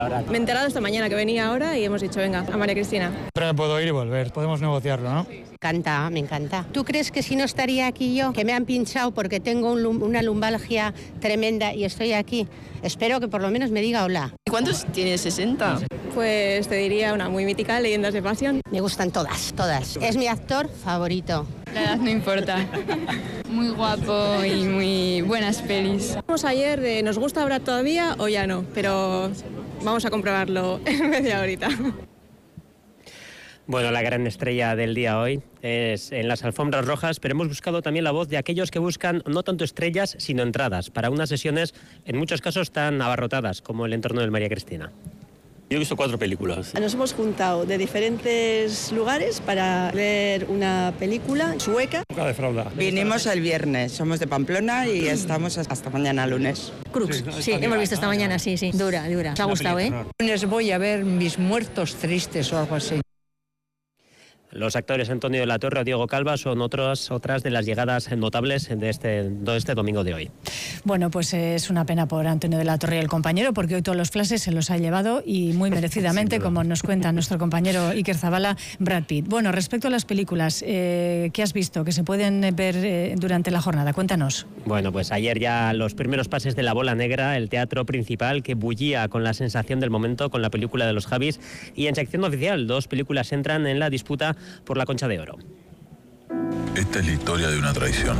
Me he enterado esta mañana que venía ahora y hemos dicho, venga, a María Cristina. Pero me puedo ir y volver, podemos negociarlo, ¿no? Me encanta. ¿Tú crees que si no estaría aquí yo, que me han pinchado porque tengo una lumbalgia tremenda y estoy aquí? Espero que por lo menos me diga hola. ¿Y cuántos tienes? ¿60? Pues te diría una muy mítica, Leyendas de Pasión. Me gustan todas. Es mi actor favorito. La edad no importa. Muy guapo y muy buenas pelis. Vamos ayer de ¿nos gusta Brad todavía o ya no? Pero vamos a comprobarlo en media horita. Bueno, la gran estrella del día hoy es en las alfombras rojas, pero hemos buscado también la voz de aquellos que buscan no tanto estrellas, sino entradas para unas sesiones en muchos casos tan abarrotadas como el entorno del María Cristina. Yo he visto 4 películas. Nos hemos juntado de diferentes lugares para ver una película sueca. Nunca defrauda. Vinimos el viernes, somos de Pamplona y estamos hasta mañana lunes. Crux, sí, hemos visto esta mañana, sí. Dura. ¿Os ha gustado, Lunes voy a ver Mis muertos tristes o algo así. Los actores Antonio de la Torre o Diego Calva son otras de las llegadas notables de este domingo de hoy. Bueno, pues es una pena por Antonio de la Torre y el compañero, porque hoy todos los flashes se los ha llevado y muy merecidamente, como nos cuenta nuestro compañero Iker Zabala, Brad Pitt. Bueno, respecto a las películas, ¿qué has visto que se pueden ver durante la jornada? Cuéntanos. Bueno, pues ayer ya los primeros pases de La Bola Negra, el teatro principal que bullía con la sensación del momento con la película de los Javis, y en sección oficial 2 películas entran en la disputa por la Concha de Oro. Esta es la historia de una traición.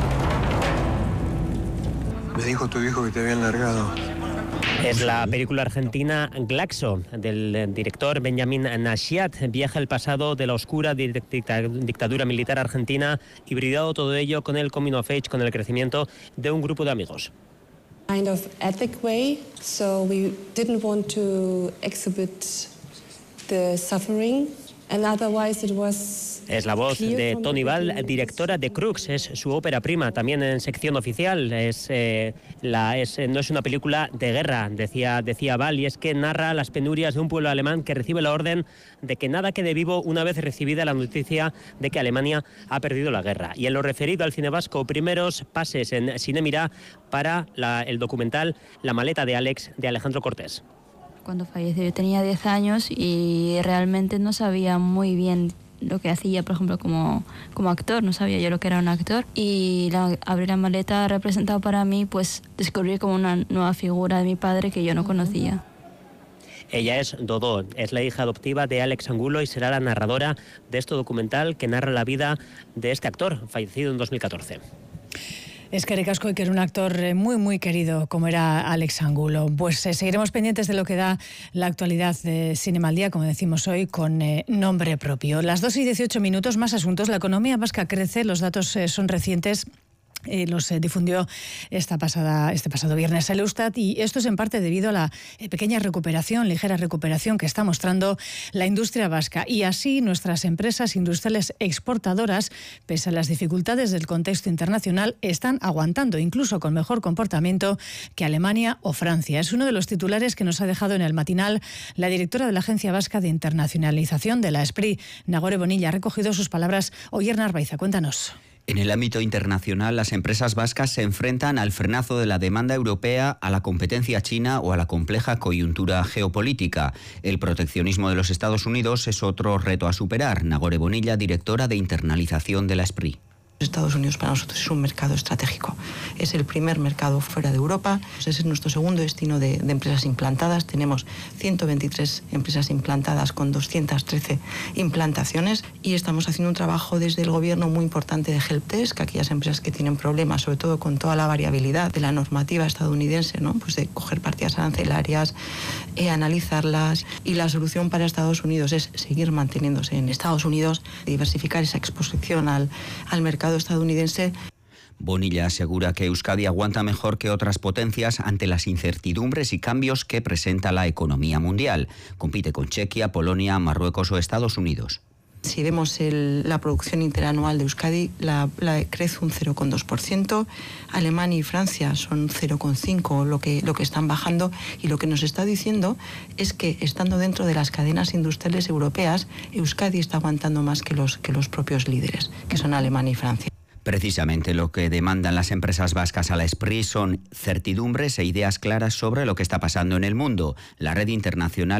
Me dijo tu viejo que te habían largado. Es la película argentina Glaxo, del director Benjamín Nashiat. Viaja al pasado de la oscura dictadura militar argentina, hibridado todo ello con el coming of age, con el crecimiento de un grupo de amigos. Kind of ethic way, so we didn't want to exhibit the suffering. And otherwise it was. Es la voz de Toni Val, directora de Crux, es su ópera prima, también en sección oficial. No es una película de guerra, decía Val, y es que narra las penurias de un pueblo alemán que recibe la orden de que nada quede vivo una vez recibida la noticia de que Alemania ha perdido la guerra. Y en lo referido al cine vasco, primeros pases en Cinemira para el documental La maleta de Alex, de Alejandro Cortés. Cuando falleció yo tenía 10 años y realmente no sabía muy bien lo que hacía, por ejemplo, como actor. No sabía yo lo que era un actor. Y abrir la maleta ha representado para mí, pues, descubrir como una nueva figura de mi padre que yo no conocía. Ella es Dodó, es la hija adoptiva de Alex Angulo y será la narradora de este documental que narra la vida de este actor, fallecido en 2014. Eskerrik asko, Iker, un actor muy, muy querido como era Alex Angulo. Pues seguiremos pendientes de lo que da la actualidad de Cinema al Día, como decimos hoy, con nombre propio. Las 2:18, más asuntos. La economía vasca crece, los datos son recientes. Los difundió este pasado viernes el Eustat, y esto es en parte debido a la ligera recuperación que está mostrando la industria vasca, y así nuestras empresas industriales exportadoras, pese a las dificultades del contexto internacional, están aguantando, incluso con mejor comportamiento que Alemania o Francia. Es uno de los titulares que nos ha dejado en el matinal la directora de la Agencia Vasca de Internacionalización de la SPRI, Nagore Bonilla. Ha recogido sus palabras Oyer Arbaiza. Cuéntanos. En el ámbito internacional, las empresas vascas se enfrentan al frenazo de la demanda europea, a la competencia china o a la compleja coyuntura geopolítica. El proteccionismo de los Estados Unidos es otro reto a superar. Nagore Bonilla, directora de internalización de la SPRI. Estados Unidos para nosotros es un mercado estratégico. Es el primer mercado fuera de Europa. Ese es nuestro segundo destino de empresas implantadas. Tenemos 123 empresas implantadas con 213 implantaciones, y estamos haciendo un trabajo desde el gobierno muy importante de helpdesk, aquellas empresas que tienen problemas, sobre todo con toda la variabilidad de la normativa estadounidense, ¿no? Pues de coger partidas arancelarias, analizarlas, y la solución para Estados Unidos es seguir manteniéndose en Estados Unidos, diversificar esa exposición al mercado estadounidense. Bonilla asegura que Euskadi aguanta mejor que otras potencias ante las incertidumbres y cambios que presenta la economía mundial. Compite con Chequia, Polonia, Marruecos o Estados Unidos. Si vemos la producción interanual de Euskadi, la crece un 0,2%, Alemania y Francia son 0,5% lo que están bajando, y lo que nos está diciendo es que, estando dentro de las cadenas industriales europeas, Euskadi está aguantando más que los propios líderes, que son Alemania y Francia. Precisamente lo que demandan las empresas vascas a la Spri son certidumbres e ideas claras sobre lo que está pasando en el mundo. La red internacional